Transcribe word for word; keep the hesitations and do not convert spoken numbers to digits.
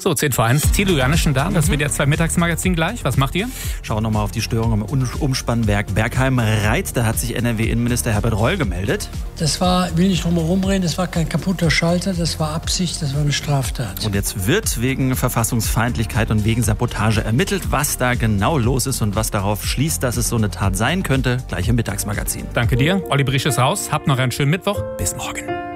So, zehn vor eins. Thilo Janne schon da. Das W D R zwei Mittagsmagazin gleich. Was macht ihr? Schauen nochmal auf die Störung im Umspannwerk Bergheim-Reit. Da hat sich N R W-Innenminister Herbert Reul gemeldet. Das war, will nicht drum herum reden, das war kein kaputter Schalter, das war Absicht, das war eine Straftat. Und jetzt wird wegen Verfassungsfeindlichkeit und wegen Sabotage ermittelt. Was da genau los ist und was darauf schließt, dass es so eine Tat sein könnte, gleich im Mittagsmagazin. Danke dir. Olli Brisch ist raus. Habt noch einen schönen Mittwoch. Bis morgen.